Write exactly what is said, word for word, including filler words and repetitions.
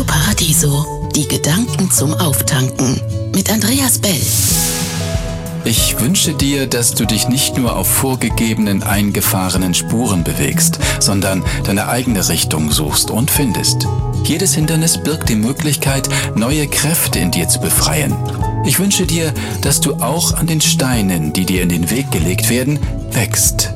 Paradiso. Die Gedanken zum Auftanken. Mit Andreas Bell. Ich wünsche dir, dass du dich nicht nur auf vorgegebenen, eingefahrenen Spuren bewegst, sondern deine eigene Richtung suchst und findest. Jedes Hindernis birgt die Möglichkeit, neue Kräfte in dir zu befreien. Ich wünsche dir, dass du auch an den Steinen, die dir in den Weg gelegt werden, wächst.